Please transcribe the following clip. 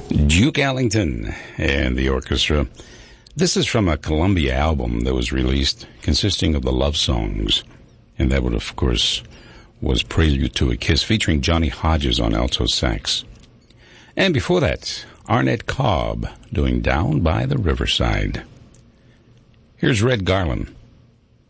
Duke Ellington and the orchestra. This is from a Columbia album that was released consisting of the love songs. And that would, of course, was Prelude to a Kiss, featuring Johnny Hodges on alto sax. And before that, Arnett Cobb doing Down by the Riverside. Here's Red Garland.